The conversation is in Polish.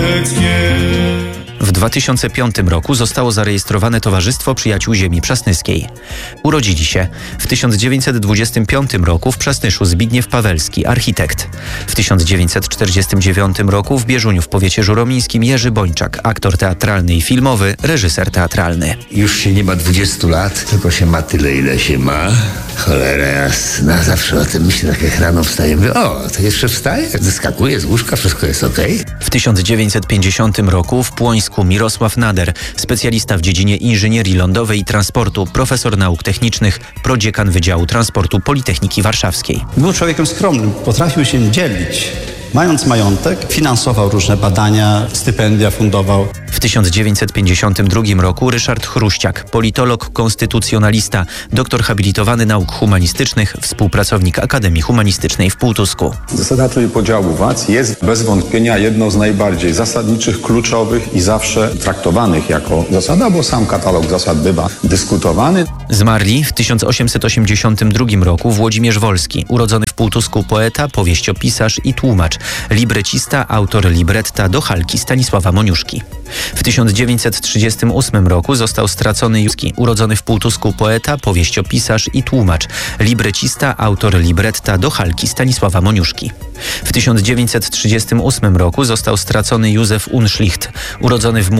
W 2005 roku zostało zarejestrowane Towarzystwo Przyjaciół Ziemi Przasnyskiej. Urodzili się w 1925 roku w Przasnyszu Zbigniew Pawelski, architekt. W 1949 roku w Bieżuniu w powiecie żuromińskim Jerzy Bończak, aktor teatralny i filmowy, reżyser teatralny. Już się nie ma 20 lat, tylko się ma tyle, ile się ma. Cholera jasna, zawsze o tym myślę, tak jak rano wstaję. Mówię, o, to jeszcze wstaję? Zeskakuję z łóżka, wszystko jest okej. W 1950 roku w Płońsku Mirosław Nader, specjalista w dziedzinie inżynierii lądowej i transportu, profesor nauk technicznych, prodziekan Wydziału Transportu Politechniki Warszawskiej. Był człowiekiem skromnym, potrafił się dzielić. Mając majątek, finansował różne badania, stypendia fundował. W 1952 roku Ryszard Chruściak, politolog, konstytucjonalista, doktor habilitowany nauk humanistycznych, współpracownik Akademii Humanistycznej w Półtusku. Zasada trójpodziału władz jest bez wątpienia jedną z najbardziej zasadniczych, kluczowych i zawsze traktowanych jako zasada, bo sam katalog zasad bywa dyskutowany. Zmarli w 1882 roku Włodzimierz Wolski, urodzony w Półtusku poeta, powieściopisarz i tłumacz, librecista, autor libretta do Halki Stanisława Moniuszki. W 1938 roku został stracony Juski, urodzony w Półtusku poeta, powieściopisarz i tłumacz, librecista, autor libretta do Halki Stanisława Moniuszki. W 1938 roku został stracony Józef Unszlicht, urodzony w